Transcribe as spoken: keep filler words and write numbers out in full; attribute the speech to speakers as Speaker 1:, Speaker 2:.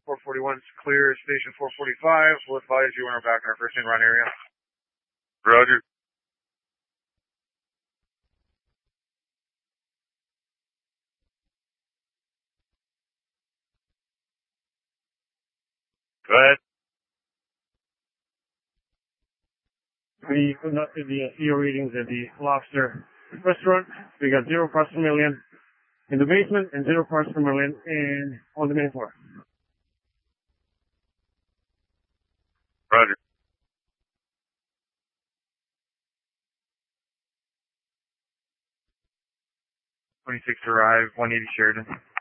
Speaker 1: four forty-one's clear, station four forty-five. We'll advise you when we're back in our first in-run area.
Speaker 2: Roger. Go ahead.
Speaker 3: We conducted the C O readings at the Lobster restaurant. We got zero parts per million in the basement and zero parts per million in on the main floor.
Speaker 2: Roger.
Speaker 1: twenty-six arrive, one eighty Sheridan.